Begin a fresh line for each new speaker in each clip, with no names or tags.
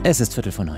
Es ist 8:45.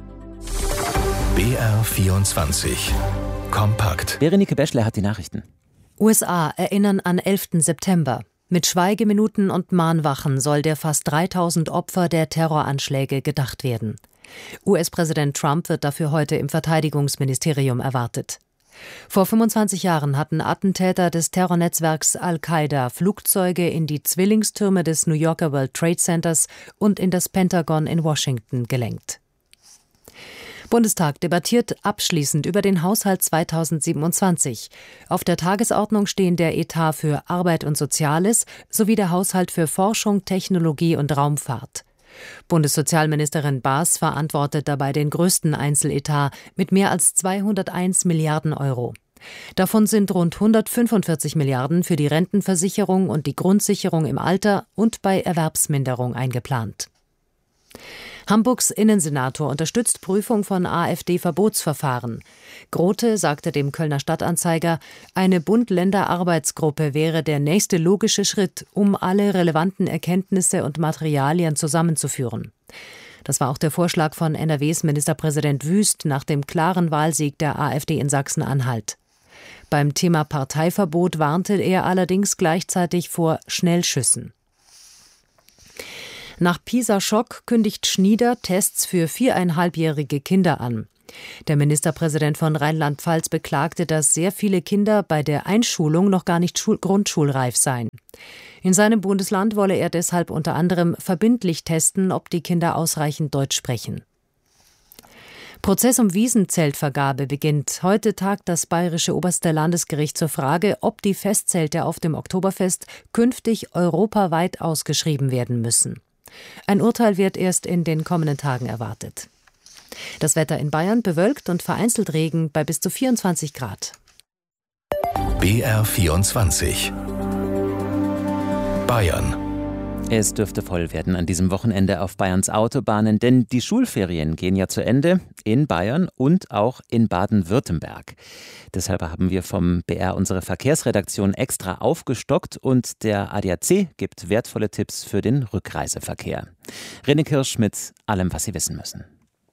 BR24 kompakt.
Berenike Beschler hat die Nachrichten.
USA erinnern an 11. September. Mit Schweigeminuten und Mahnwachen soll der fast 3000 Opfer der Terroranschläge gedacht werden. US-Präsident Trump wird dafür heute im Verteidigungsministerium erwartet. Vor 25 Jahren hatten Attentäter des Terrornetzwerks Al-Qaida Flugzeuge in die Zwillingstürme des New Yorker World Trade Centers und in das Pentagon in Washington gelenkt. Bundestag debattiert abschließend über den Haushalt 2027. Auf der Tagesordnung stehen der Etat für Arbeit und Soziales sowie der Haushalt für Forschung, Technologie und Raumfahrt. Bundessozialministerin Baas verantwortet dabei den größten Einzeletat mit mehr als 201 Milliarden Euro. Davon sind rund 145 Milliarden für die Rentenversicherung und die Grundsicherung im Alter und bei Erwerbsminderung eingeplant. Hamburgs Innensenator unterstützt Prüfung von AfD-Verbotsverfahren. Grote sagte dem Kölner Stadtanzeiger, eine Bund-Länder-Arbeitsgruppe wäre der nächste logische Schritt, um alle relevanten Erkenntnisse und Materialien zusammenzuführen. Das war auch der Vorschlag von NRWs Ministerpräsident Wüst nach dem klaren Wahlsieg der AfD in Sachsen-Anhalt. Beim Thema Parteiverbot warnte er allerdings gleichzeitig vor Schnellschüssen. Nach Pisa-Schock kündigt Schnieder Tests für 4,5-jährige Kinder an. Der Ministerpräsident von Rheinland-Pfalz beklagte, dass sehr viele Kinder bei der Einschulung noch gar nicht grundschulreif seien. In seinem Bundesland wolle er deshalb unter anderem verbindlich testen, ob die Kinder ausreichend Deutsch sprechen. Prozess um Wiesenzeltvergabe beginnt. Heute tagt das Bayerische Oberste Landesgericht zur Frage, ob die Festzelte auf dem Oktoberfest künftig europaweit ausgeschrieben werden müssen. Ein Urteil wird erst in den kommenden Tagen erwartet. Das Wetter in Bayern bewölkt und vereinzelt Regen bei bis zu 24 Grad.
BR24 Bayern.
Es dürfte voll werden an diesem Wochenende auf Bayerns Autobahnen, denn die Schulferien gehen ja zu Ende in Bayern und auch in Baden-Württemberg. Deshalb haben wir vom BR unsere Verkehrsredaktion extra aufgestockt und der ADAC gibt wertvolle Tipps für den Rückreiseverkehr. René Kirsch mit allem, was Sie wissen müssen.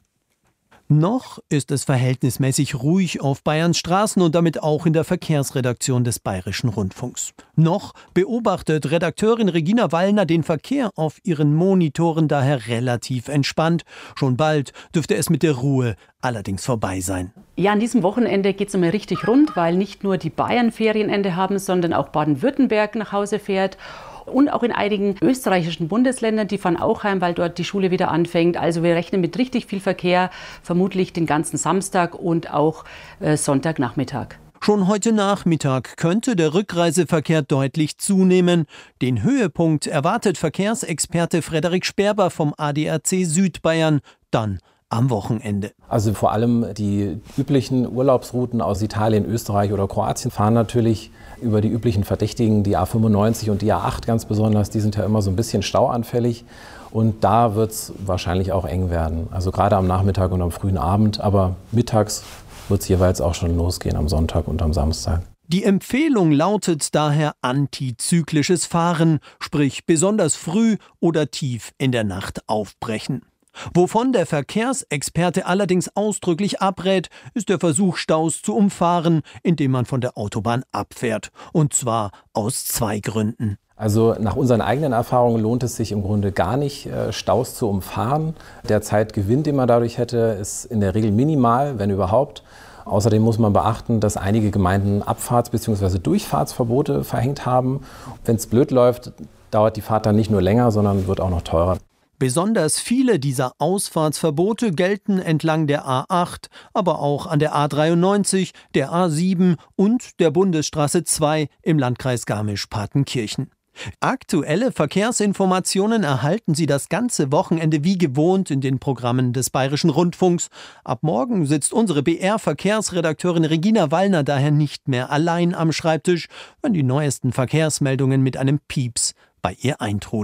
Noch ist es verhältnismäßig ruhig auf Bayerns Straßen und damit auch in der Verkehrsredaktion des Bayerischen Rundfunks. Noch beobachtet Redakteurin Regina Wallner den Verkehr auf ihren Monitoren daher relativ entspannt. Schon bald dürfte es mit der Ruhe allerdings vorbei sein.
Ja, an diesem Wochenende geht es einmal richtig rund, weil nicht nur die Bayern Ferienende haben, sondern auch Baden-Württemberg nach Hause fährt. Und auch in einigen österreichischen Bundesländern, die fahren auch heim, weil dort die Schule wieder anfängt. Also wir rechnen mit richtig viel Verkehr, vermutlich den ganzen Samstag und auch Sonntagnachmittag.
Schon heute Nachmittag könnte der Rückreiseverkehr deutlich zunehmen. Den Höhepunkt erwartet Verkehrsexperte Frederik Sperber vom ADAC Südbayern dann am Wochenende.
Also vor allem die üblichen Urlaubsrouten aus Italien, Österreich oder Kroatien fahren natürlich über die üblichen Verdächtigen, die A95 und die A8 ganz besonders. Die sind ja immer so ein bisschen stauanfällig und da wird es wahrscheinlich auch eng werden. Also gerade am Nachmittag und am frühen Abend, aber mittags wird es jeweils auch schon losgehen am Sonntag und am Samstag.
Die Empfehlung lautet daher antizyklisches Fahren, sprich besonders früh oder tief in der Nacht aufbrechen. Wovon der Verkehrsexperte allerdings ausdrücklich abrät, ist der Versuch, Staus zu umfahren, indem man von der Autobahn abfährt. Und zwar aus 2 Gründen.
Also nach unseren eigenen Erfahrungen lohnt es sich im Grunde gar nicht, Staus zu umfahren. Der Zeitgewinn, den man dadurch hätte, ist in der Regel minimal, wenn überhaupt. Außerdem muss man beachten, dass einige Gemeinden Abfahrts- bzw. Durchfahrtsverbote verhängt haben. Wenn es blöd läuft, dauert die Fahrt dann nicht nur länger, sondern wird auch noch teurer.
Besonders viele dieser Ausfahrtsverbote gelten entlang der A8, aber auch an der A93, der A7 und der Bundesstraße 2 im Landkreis Garmisch-Partenkirchen. Aktuelle Verkehrsinformationen erhalten Sie das ganze Wochenende wie gewohnt in den Programmen des Bayerischen Rundfunks. Ab morgen sitzt unsere BR-Verkehrsredakteurin Regina Wallner daher nicht mehr allein am Schreibtisch, wenn die neuesten Verkehrsmeldungen mit einem Pieps bei ihr eintrudeln.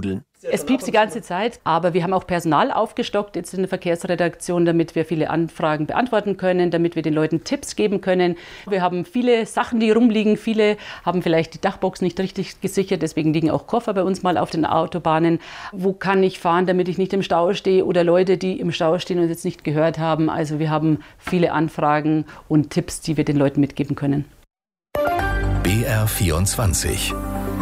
Es piepst die ganze Zeit, aber wir haben auch Personal aufgestockt jetzt in der Verkehrsredaktion, damit wir viele Anfragen beantworten können, damit wir den Leuten Tipps geben können. Wir haben viele Sachen, die rumliegen. Viele haben vielleicht die Dachbox nicht richtig gesichert, deswegen liegen auch Koffer bei uns mal auf den Autobahnen. Wo kann ich fahren, damit ich nicht im Stau stehe? Oder Leute, die im Stau stehen und jetzt nicht gehört haben. Also wir haben viele Anfragen und Tipps, die wir den Leuten mitgeben können.
BR24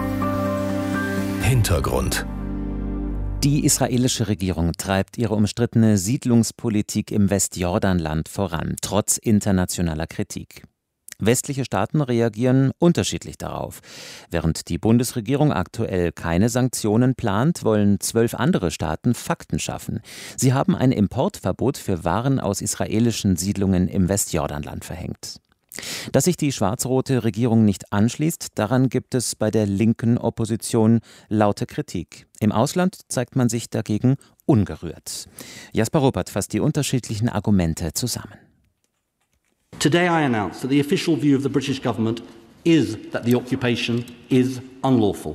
Hintergrund.
Die israelische Regierung treibt ihre umstrittene Siedlungspolitik im Westjordanland voran, trotz internationaler Kritik. Westliche Staaten reagieren unterschiedlich darauf. Während die Bundesregierung aktuell keine Sanktionen plant, wollen 12 andere Staaten Fakten schaffen. Sie haben ein Importverbot für Waren aus israelischen Siedlungen im Westjordanland verhängt. Dass sich die schwarz-rote Regierung nicht anschließt, daran gibt es bei der linken Opposition laute Kritik. Im Ausland zeigt man sich dagegen ungerührt. Jasper Ruppert fasst die unterschiedlichen Argumente zusammen.
Today I announce that the official view of the British government is that the occupation is unlawful.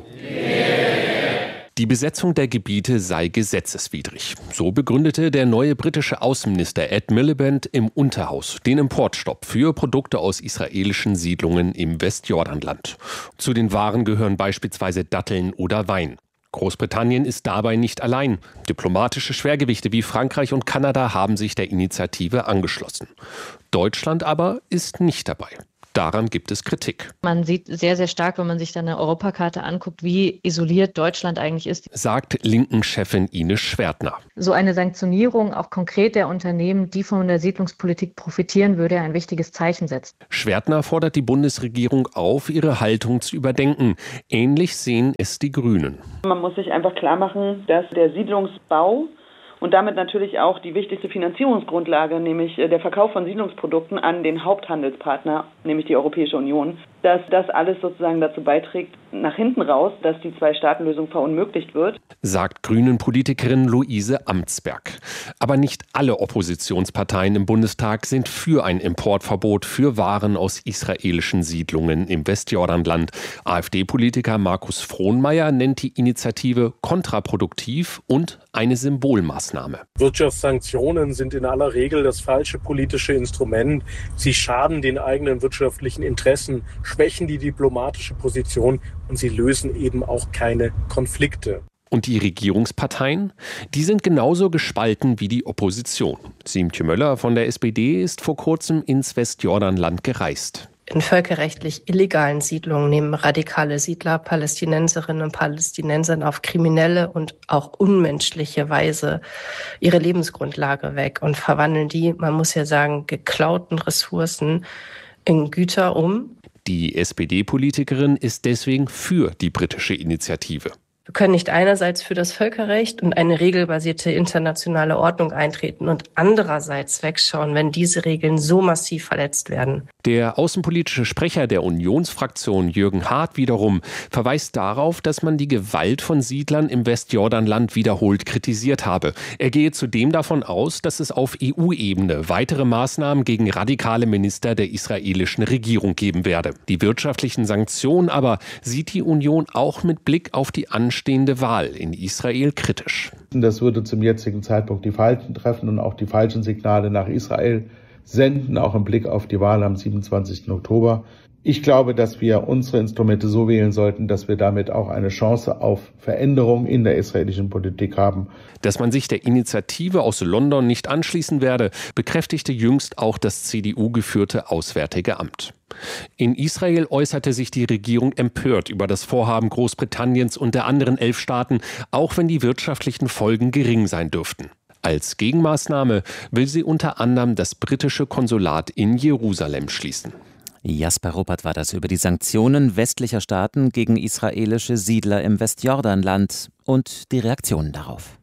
Die Besetzung der Gebiete sei gesetzeswidrig. So begründete der neue britische Außenminister Ed Miliband im Unterhaus den Importstopp für Produkte aus israelischen Siedlungen im Westjordanland. Zu den Waren gehören beispielsweise Datteln oder Wein. Großbritannien ist dabei nicht allein. Diplomatische Schwergewichte wie Frankreich und Kanada haben sich der Initiative angeschlossen. Deutschland aber ist nicht dabei. Daran gibt es Kritik.
Man sieht sehr, sehr stark, wenn man sich dann eine Europakarte anguckt, wie isoliert Deutschland eigentlich ist.
Sagt Linken-Chefin Ines Schwertner.
So eine Sanktionierung auch konkret der Unternehmen, die von der Siedlungspolitik profitieren, würde ein wichtiges Zeichen setzen.
Schwertner fordert die Bundesregierung auf, ihre Haltung zu überdenken. Ähnlich sehen es die Grünen.
Man muss sich einfach klar machen, dass der Siedlungsbau und damit natürlich auch die wichtigste Finanzierungsgrundlage, nämlich der Verkauf von Siedlungsprodukten an den Haupthandelspartner, nämlich die Europäische Union, dass das alles sozusagen dazu beiträgt, nach hinten raus, dass die Zwei-Staaten-Lösung verunmöglicht wird.
Sagt Grünen-Politikerin Luise Amtsberg. Aber nicht alle Oppositionsparteien im Bundestag sind für ein Importverbot für Waren aus israelischen Siedlungen im Westjordanland. AfD-Politiker Markus Frohnmeier nennt die Initiative kontraproduktiv und eine Symbolmaßnahme.
Wirtschaftssanktionen sind in aller Regel das falsche politische Instrument. Sie schaden den eigenen wirtschaftlichen Interessen, schwächen die diplomatische Position und sie lösen eben auch keine Konflikte.
Und die Regierungsparteien? Die sind genauso gespalten wie die Opposition. Siemtje Möller von der SPD ist vor kurzem ins Westjordanland gereist.
In völkerrechtlich illegalen Siedlungen nehmen radikale Siedler Palästinenserinnen und Palästinensern auf kriminelle und auch unmenschliche Weise ihre Lebensgrundlage weg und verwandeln die, man muss ja sagen, geklauten Ressourcen in Güter um.
Die SPD-Politikerin ist deswegen für die britische Initiative.
Wir können nicht einerseits für das Völkerrecht und eine regelbasierte internationale Ordnung eintreten und andererseits wegschauen, wenn diese Regeln so massiv verletzt werden.
Der außenpolitische Sprecher der Unionsfraktion Jürgen Hart wiederum verweist darauf, dass man die Gewalt von Siedlern im Westjordanland wiederholt kritisiert habe. Er gehe zudem davon aus, dass es auf EU-Ebene weitere Maßnahmen gegen radikale Minister der israelischen Regierung geben werde. Die wirtschaftlichen Sanktionen aber sieht die Union auch mit Blick auf die anstehende Wahl in Israel kritisch.
Das würde zum jetzigen Zeitpunkt die Falschen treffen und auch die falschen Signale nach Israel senden, auch im Blick auf die Wahl am 27. Oktober. Ich glaube, dass wir unsere Instrumente so wählen sollten, dass wir damit auch eine Chance auf Veränderung in der israelischen Politik haben.
Dass man sich der Initiative aus London nicht anschließen werde, bekräftigte jüngst auch das CDU-geführte Auswärtige Amt. In Israel äußerte sich die Regierung empört über das Vorhaben Großbritanniens und der anderen 11 Staaten, auch wenn die wirtschaftlichen Folgen gering sein dürften. Als Gegenmaßnahme will sie unter anderem das britische Konsulat in Jerusalem schließen.
Jasper Ruppert war das über die Sanktionen westlicher Staaten gegen israelische Siedler im Westjordanland und die Reaktionen darauf.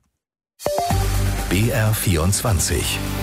BR24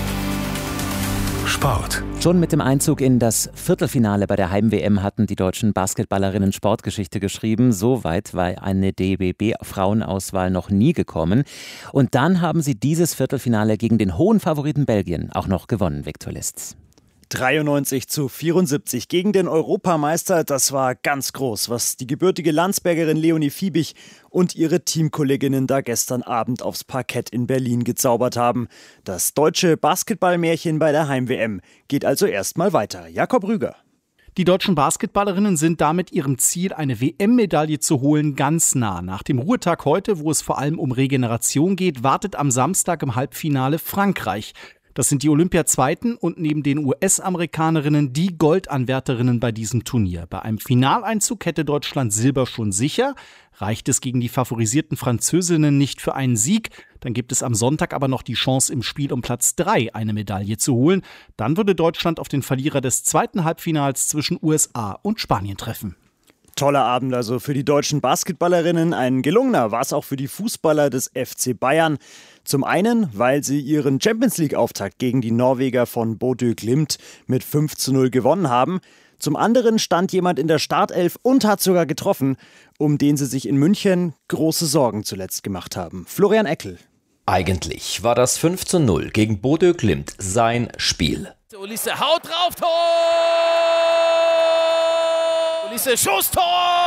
Sport.
Schon mit dem Einzug in das Viertelfinale bei der Heim-WM hatten die deutschen Basketballerinnen Sportgeschichte geschrieben. So weit war eine DBB-Frauenauswahl noch nie gekommen. Und dann haben sie dieses Viertelfinale gegen den hohen Favoriten Belgien auch noch gewonnen, Viktor Listz.
93:74 gegen den Europameister. Das war ganz groß, was die gebürtige Landsbergerin Leonie Fiebig und ihre Teamkolleginnen da gestern Abend aufs Parkett in Berlin gezaubert haben. Das deutsche Basketballmärchen bei der Heim-WM geht also erstmal weiter. Jakob Rüger.
Die deutschen Basketballerinnen sind damit ihrem Ziel, eine WM-Medaille zu holen, ganz nah. Nach dem Ruhetag heute, wo es vor allem um Regeneration geht, wartet am Samstag im Halbfinale Frankreich. Das sind die Olympiazweiten und neben den US-Amerikanerinnen die Goldanwärterinnen bei diesem Turnier. Bei einem Finaleinzug hätte Deutschland Silber schon sicher. Reicht es gegen die favorisierten Französinnen nicht für einen Sieg, dann gibt es am Sonntag aber noch die Chance, im Spiel um Platz 3 eine Medaille zu holen. Dann würde Deutschland auf den Verlierer des zweiten Halbfinals zwischen USA und Spanien treffen.
Toller Abend also für die deutschen Basketballerinnen. Ein gelungener war es auch für die Fußballer des FC Bayern. Zum einen, weil sie ihren Champions-League-Auftakt gegen die Norweger von Bodø Glimt mit 5:0 gewonnen haben. Zum anderen stand jemand in der Startelf und hat sogar getroffen, um den sie sich in München große Sorgen zuletzt gemacht haben. Florian Eckel.
Eigentlich war das 5:0 gegen Bodø Glimt sein Spiel.
Olise haut drauf, Tor! Olise, Schusstor!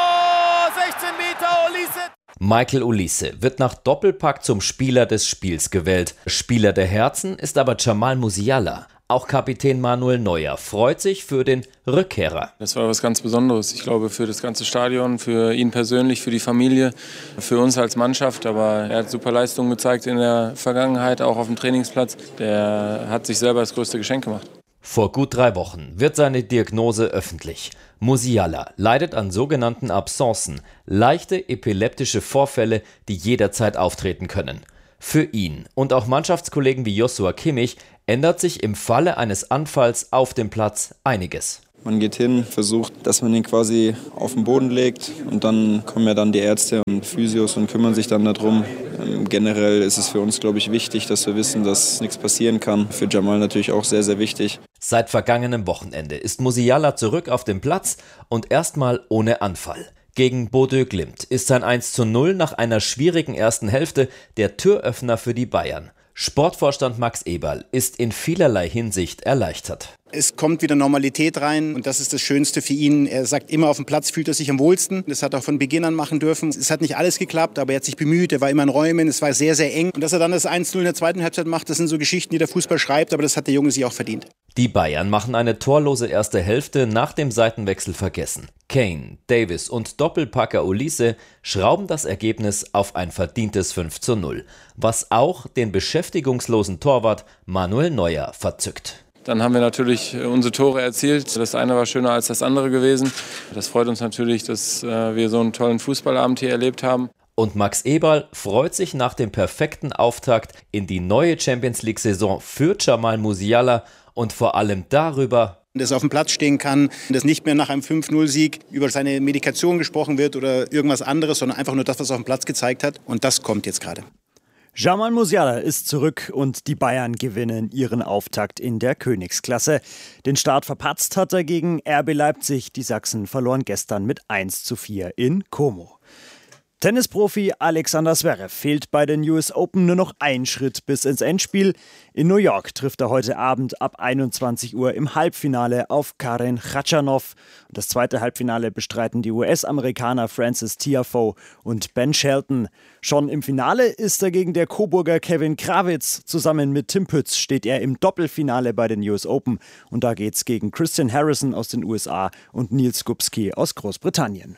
16 Meter, Olise!
Michael Olise wird nach Doppelpack zum Spieler des Spiels gewählt. Spieler der Herzen ist aber Jamal Musiala. Auch Kapitän Manuel Neuer freut sich für den Rückkehrer.
Das war was ganz Besonderes. Ich glaube, für das ganze Stadion, für ihn persönlich, für die Familie, für uns als Mannschaft. Aber er hat super Leistungen gezeigt in der Vergangenheit, auch auf dem Trainingsplatz. Der hat sich selber das größte Geschenk gemacht.
Vor gut 3 Wochen wird seine Diagnose öffentlich. Musiala leidet an sogenannten Absencen, leichte epileptische Vorfälle, die jederzeit auftreten können. Für ihn und auch Mannschaftskollegen wie Joshua Kimmich ändert sich im Falle eines Anfalls auf dem Platz einiges.
Man geht hin, versucht, dass man ihn quasi auf den Boden legt und dann kommen ja dann die Ärzte und Physios und kümmern sich dann darum. Generell ist es für uns, glaube ich, wichtig, dass wir wissen, dass nichts passieren kann. Für Jamal natürlich auch sehr, sehr wichtig.
Seit vergangenem Wochenende ist Musiala zurück auf dem Platz und erstmal ohne Anfall. Gegen Bodø Glimt ist sein 1:0 nach einer schwierigen ersten Hälfte der Türöffner für die Bayern. Sportvorstand Max Eberl ist in vielerlei Hinsicht erleichtert.
Es kommt wieder Normalität rein und das ist das Schönste für ihn. Er sagt immer, auf dem Platz fühlt er sich am wohlsten. Das hat er auch von Beginn an machen dürfen. Es hat nicht alles geklappt, aber er hat sich bemüht. Er war immer in Räumen, es war sehr, sehr eng. Und dass er dann das 1:0 in der zweiten Halbzeit macht, das sind so Geschichten, die der Fußball schreibt, aber das hat der Junge sich auch verdient.
Die Bayern machen eine torlose erste Hälfte nach dem Seitenwechsel vergessen. Kane, Davis und Doppelpacker Olise schrauben das Ergebnis auf ein verdientes 5:0, was auch den beschäftigungslosen Torwart Manuel Neuer verzückt.
Dann haben wir natürlich unsere Tore erzielt. Das eine war schöner als das andere gewesen. Das freut uns natürlich, dass wir so einen tollen Fußballabend hier erlebt haben.
Und Max Eberl freut sich nach dem perfekten Auftakt in die neue Champions-League-Saison für Jamal Musiala und vor allem darüber,
dass er auf dem Platz stehen kann, dass nicht mehr nach einem 5:0-Sieg über seine Medikation gesprochen wird oder irgendwas anderes, sondern einfach nur das, was er auf dem Platz gezeigt hat. Und das kommt jetzt gerade.
Jamal Musiala ist zurück und die Bayern gewinnen ihren Auftakt in der Königsklasse. Den Start verpatzt hat er gegen RB Leipzig. Die Sachsen verloren gestern mit 1:4 in Como. Tennisprofi Alexander Zverev fehlt bei den US Open nur noch ein Schritt bis ins Endspiel. In New York trifft er heute Abend ab 21 Uhr im Halbfinale auf Karen Khachanov. Das zweite Halbfinale bestreiten die US-Amerikaner Frances Tiafoe und Ben Shelton. Schon im Finale ist er gegen der Coburger Kevin Krawitz. Zusammen mit Tim Pütz steht er im Doppelfinale bei den US Open. Und da geht's gegen Christian Harrison aus den USA und Nils Skupski aus Großbritannien.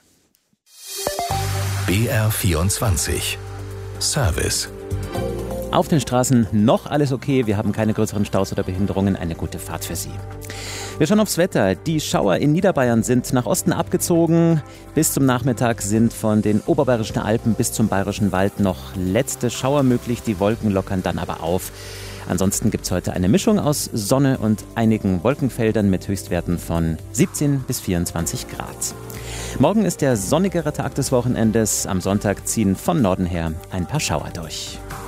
BR24 Service.
Auf den Straßen noch alles okay. Wir haben keine größeren Staus oder Behinderungen. Eine gute Fahrt für Sie. Wir schauen aufs Wetter. Die Schauer in Niederbayern sind nach Osten abgezogen. Bis zum Nachmittag sind von den oberbayerischen Alpen bis zum bayerischen Wald noch letzte Schauer möglich. Die Wolken lockern dann aber auf. Ansonsten gibt es heute eine Mischung aus Sonne und einigen Wolkenfeldern mit Höchstwerten von 17 bis 24 Grad. Morgen ist der sonnigere Tag des Wochenendes. Am Sonntag ziehen von Norden her ein paar Schauer durch.